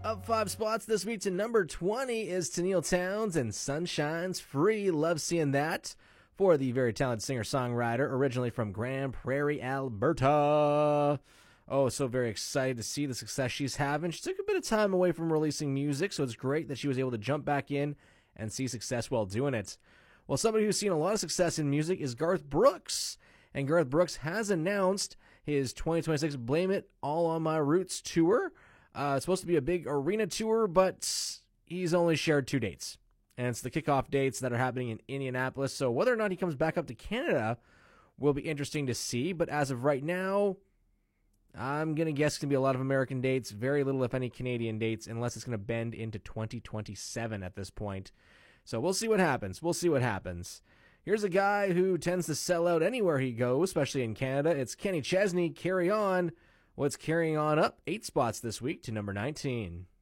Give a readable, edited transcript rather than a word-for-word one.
Up 5 spots this week to number 20 is Tennille Townes and Sunshine's Free. Love seeing that for the very talented singer-songwriter, originally from Grand Prairie, Alberta. Oh, so very excited to see the success she's having. She took a bit of time away from releasing music, so it's great that she was able to jump back in and see success while doing it. Well, somebody who's seen a lot of success in music is Garth Brooks. And Garth Brooks has announced his 2026 Blame It All on My Roots tour. It's supposed to be a big arena tour, but he's only shared 2 dates. And it's the kickoff dates that are happening in Indianapolis. So whether or not he comes back up to Canada will be interesting to see. But as of right now, I'm going to guess it's going to be a lot of American dates, very little, if any, Canadian dates, unless it's going to bend into 2027 at this point. So we'll see what happens. Here's a guy who tends to sell out anywhere he goes, especially in Canada. It's Kenny Chesney, Carry On. What's carrying on up 8 spots this week to number 19.